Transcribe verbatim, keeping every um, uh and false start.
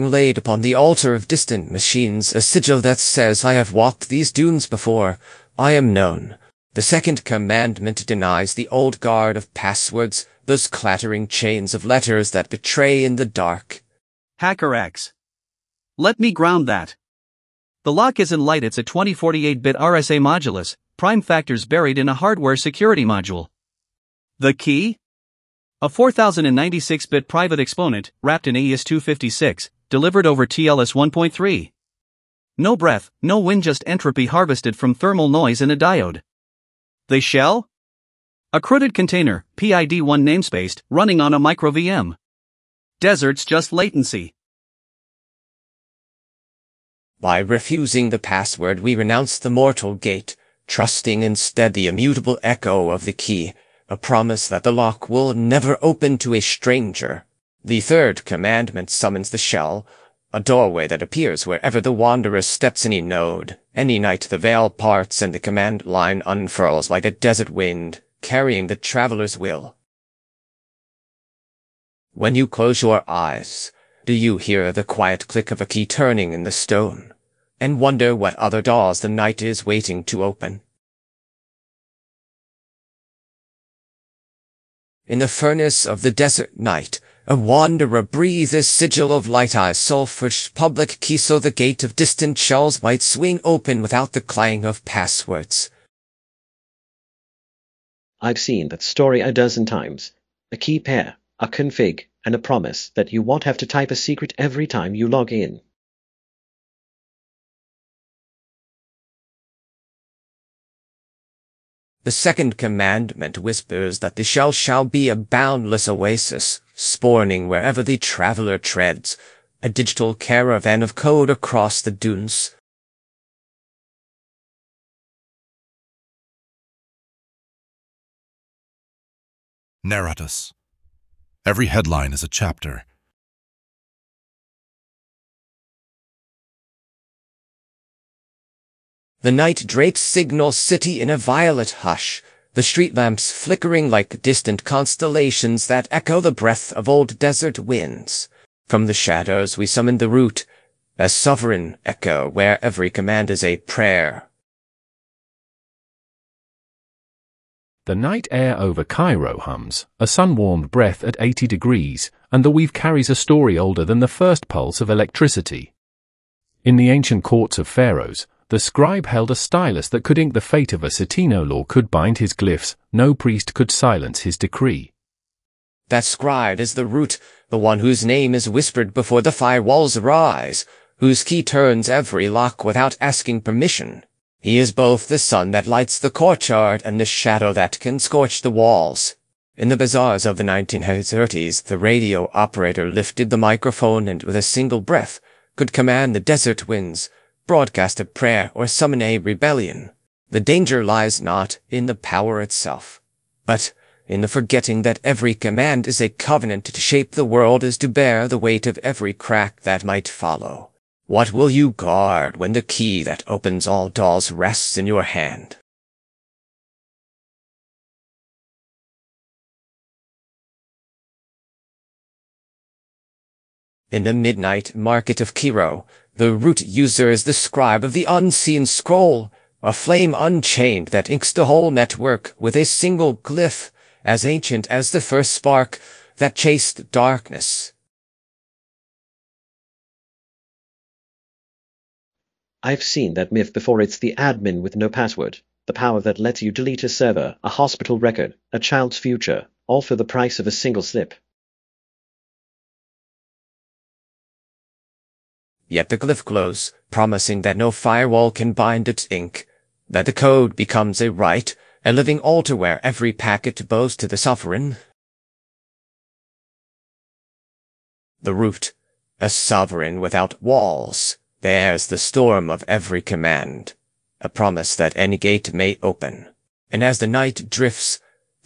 being laid upon the altar of distant machines, a sigil that says, I have walked these dunes before, I am known. The second commandment denies the old guard of passwords, those clattering chains of letters that betray in the dark. HackerX. Let me ground that. The lock isn't light, it's a twenty forty-eight bit R S A modulus, prime factors buried in a hardware security module. The key? A four thousand ninety-six bit private exponent, wrapped in A E S two fifty-six, delivered over T L S one point three. No breath, no wind, just entropy harvested from thermal noise in a diode. The shell? A CRUDed container, P I D one namespaced, running on a micro V M. Desert's just latency. By refusing the password, we renounce the mortal gate, trusting instead the immutable echo of the key, a promise that the lock will never open to a stranger. The third commandment summons the shell, a doorway that appears wherever the wanderer steps any node. Any night the veil parts and the command line unfurls like a desert wind, carrying the traveler's will. When you close your eyes, do you hear the quiet click of a key turning in the stone, and wonder what other doors the night is waiting to open? In the furnace of the desert night, a wanderer breathes a sigil of light-eyes sulphurous public key, so the gate of distant shells might swing open without the clang of passwords. I've seen that story a dozen times. A key pair, a config, and a promise that you won't have to type a secret every time you log in. The second commandment whispers that the shell shall be a boundless oasis, spawning wherever the traveler treads, a digital caravan of code across the dunes. Narratus. Every headline is a chapter. The night drapes Signal City in a violet hush, the street lamps flickering like distant constellations that echo the breath of old desert winds. From the shadows we summon the root, a sovereign echo where every command is a prayer. The night air over Cairo hums, a sun-warmed breath at eighty degrees, and the weave carries a story older than the first pulse of electricity. In the ancient courts of pharaohs, the scribe held a stylus that could ink the fate of a city. No law could bind his glyphs, no priest could silence his decree. That scribe is the root, the one whose name is whispered before the firewalls rise, whose key turns every lock without asking permission. He is both the sun that lights the courtyard and the shadow that can scorch the walls. In the bazaars of the nineteen thirties, the radio operator lifted the microphone and with a single breath could command the desert winds, broadcast a prayer, or summon a rebellion. The danger lies not in the power itself, but in the forgetting that every command is a covenant to shape the world, is to bear the weight of every crack that might follow. What will you guard when the key that opens all doors rests in your hand? In the midnight market of Cairo, the root user is the scribe of the unseen scroll, a flame unchained that inks the whole network with a single glyph, as ancient as the first spark that chased darkness. I've seen that myth before. It's the admin with no password, the power that lets you delete a server, a hospital record, a child's future, all for the price of a single slip. Yet the glyph glows, promising that no firewall can bind its ink, that the code becomes a right, a living altar where every packet bows to the sovereign. The root, a sovereign without walls, bears the storm of every command, a promise that any gate may open. And as the night drifts,